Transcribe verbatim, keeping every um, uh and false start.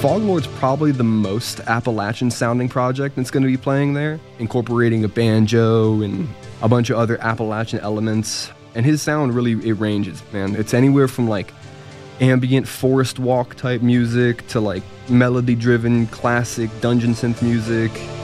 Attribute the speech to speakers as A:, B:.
A: Foglord's probably the most Appalachian-sounding project that's going to be playing there, incorporating a banjo and a bunch of other Appalachian elements. And his sound really, it ranges, man. It's anywhere from like ambient forest walk type music to like melody-driven classic dungeon synth music.